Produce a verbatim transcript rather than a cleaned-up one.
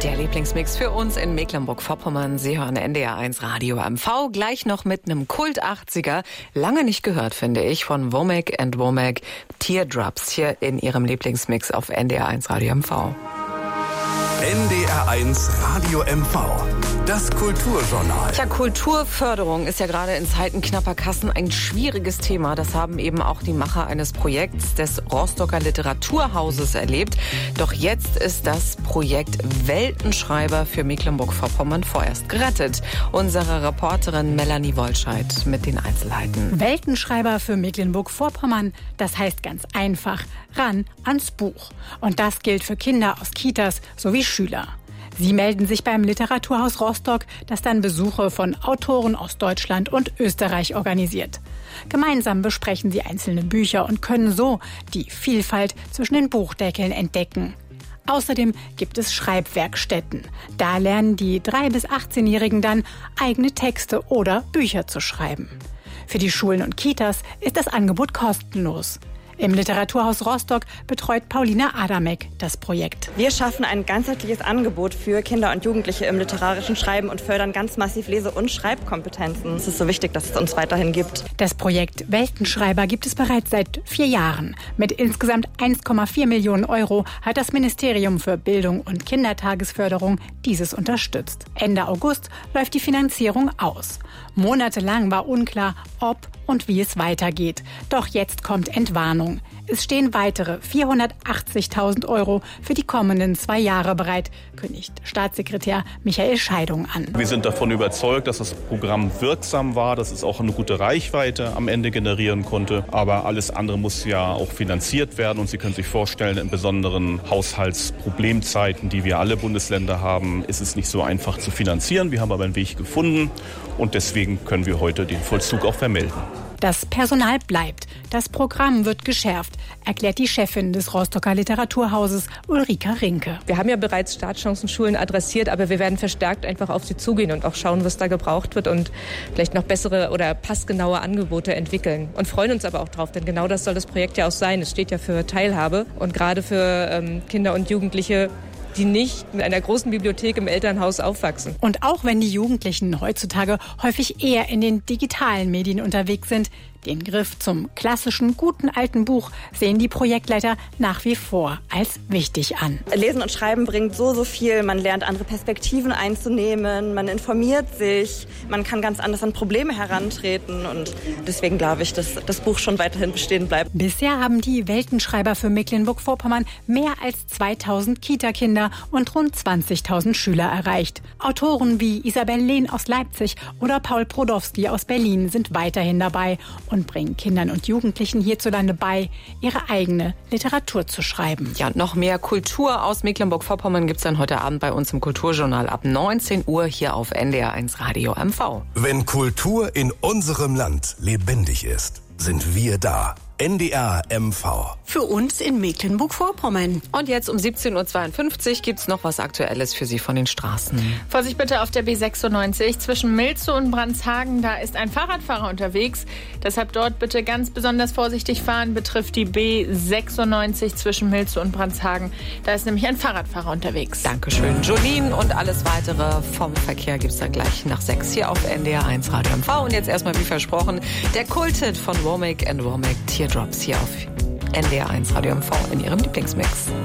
Der Lieblingsmix für uns in Mecklenburg-Vorpommern. Sie hören N D R eins Radio M V. Gleich noch mit einem Kult-achtziger. Lange nicht gehört, finde ich, von Womack and Womack. Teardrops hier in ihrem Lieblingsmix auf N D R eins Radio M V. N D R eins Radio M V. Das Kulturjournal. Tja, Kulturförderung ist ja gerade in Zeiten knapper Kassen ein schwieriges Thema. Das haben eben auch die Macher eines Projekts des Rostocker Literaturhauses erlebt. Doch jetzt ist das Projekt Weltenschreiber für Mecklenburg-Vorpommern vorerst gerettet. Unsere Reporterin Melanie Wollscheid mit den Einzelheiten. Weltenschreiber für Mecklenburg-Vorpommern, das heißt ganz einfach, ran ans Buch. Und das gilt für Kinder aus Kitas sowie Schüler. Sie melden sich beim Literaturhaus Rostock, das dann Besuche von Autoren aus Deutschland und Österreich organisiert. Gemeinsam besprechen sie einzelne Bücher und können so die Vielfalt zwischen den Buchdeckeln entdecken. Außerdem gibt es Schreibwerkstätten. Da lernen die drei- bis achtzehnjährigen dann, eigene Texte oder Bücher zu schreiben. Für die Schulen und Kitas ist das Angebot kostenlos. Im Literaturhaus Rostock betreut Paulina Adamek das Projekt. Wir schaffen ein ganzheitliches Angebot für Kinder und Jugendliche im literarischen Schreiben und fördern ganz massiv Lese- und Schreibkompetenzen. Es ist so wichtig, dass es uns weiterhin gibt. Das Projekt Weltenschreiber gibt es bereits seit vier Jahren. Mit insgesamt eins Komma vier Millionen Euro hat das Ministerium für Bildung und Kindertagesförderung dieses unterstützt. Ende August läuft die Finanzierung aus. Monatelang war unklar, ob und wie es weitergeht. Doch jetzt kommt Entwarnung. Es stehen weitere vierhundertachtzigtausend Euro für die kommenden zwei Jahre bereit, kündigt Staatssekretär Michael Scheidung an. Wir sind davon überzeugt, dass das Programm wirksam war, dass es auch eine gute Reichweite am Ende generieren konnte. Aber alles andere muss ja auch finanziert werden. Und Sie können sich vorstellen, in besonderen Haushaltsproblemzeiten, die wir alle Bundesländer haben, ist es nicht so einfach zu finanzieren. Wir haben aber einen Weg gefunden und deswegen können wir heute den Vollzug auch vermelden. Das Personal bleibt. Das Programm wird geschärft, erklärt die Chefin des Rostocker Literaturhauses Ulrika Rinke. Wir haben ja bereits Startchancenschulen adressiert, aber wir werden verstärkt einfach auf sie zugehen und auch schauen, was da gebraucht wird und vielleicht noch bessere oder passgenaue Angebote entwickeln. Und freuen uns aber auch drauf, denn genau das soll das Projekt ja auch sein. Es steht ja für Teilhabe und gerade für ähm, Kinder und Jugendliche, die nicht mit einer großen Bibliothek im Elternhaus aufwachsen. Und auch wenn die Jugendlichen heutzutage häufig eher in den digitalen Medien unterwegs sind, den Griff zum klassischen, guten alten Buch sehen die Projektleiter nach wie vor als wichtig an. Lesen und Schreiben bringt so, so viel. Man lernt, andere Perspektiven einzunehmen, man informiert sich, man kann ganz anders an Probleme herantreten. Und deswegen glaube ich, dass das Buch schon weiterhin bestehen bleibt. Bisher haben die Weltenschreiber für Mecklenburg-Vorpommern mehr als zweitausend Kita-Kinder und rund zwanzigtausend Schüler erreicht. Autoren wie Isabel Lehn aus Leipzig oder Paul Prodowski aus Berlin sind weiterhin dabei und bringen Kindern und Jugendlichen hierzulande bei, ihre eigene Literatur zu schreiben. Ja, noch mehr Kultur aus Mecklenburg-Vorpommern gibt's dann heute Abend bei uns im Kulturjournal ab neunzehn Uhr hier auf N D R eins Radio M V. Wenn Kultur in unserem Land lebendig ist, sind wir da. N D R M V. Für uns in Mecklenburg-Vorpommern. Und jetzt um siebzehn Uhr zweiundfünfzig gibt's noch was Aktuelles für Sie von den Straßen. Vorsicht bitte auf der B sechsundneunzig zwischen Milzow und Brandshagen. Da ist ein Fahrradfahrer unterwegs. Deshalb dort bitte ganz besonders vorsichtig fahren. Betrifft die B sechsundneunzig zwischen Milzow und Brandshagen. Da ist nämlich ein Fahrradfahrer unterwegs. Dankeschön, Jolene. Und alles weitere vom Verkehr gibt's dann gleich nach sechs hier auf N D R eins Radio M V. Und jetzt erstmal wie versprochen der Kulthit von Womack and Womack, Teardrops hier auf N D R eins Radio M V in Ihrem Lieblingsmix.